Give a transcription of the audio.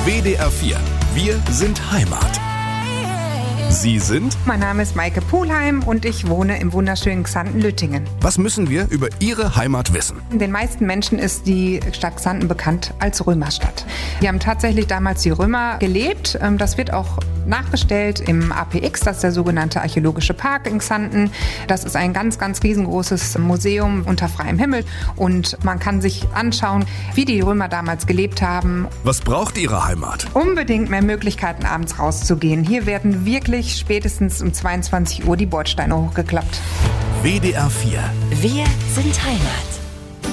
WDR 4. Wir sind Heimat. Sie sind? Mein Name ist Maike Pulheim und ich wohne im wunderschönen Xanten-Lüttingen. Was müssen wir über Ihre Heimat wissen? Den meisten Menschen ist die Stadt Xanten bekannt als Römerstadt. Hier haben tatsächlich damals die Römer gelebt. Das wird auch nachgestellt im APX, das ist der sogenannte Archäologische Park in Xanten. Das ist ein ganz, ganz riesengroßes Museum unter freiem Himmel und man kann sich anschauen, wie die Römer damals gelebt haben. Was braucht Ihre Heimat? Unbedingt mehr Möglichkeiten, abends rauszugehen. Hier werden wirklich spätestens um 22 Uhr die Bordsteine hochgeklappt. WDR 4. Wir sind Heimat.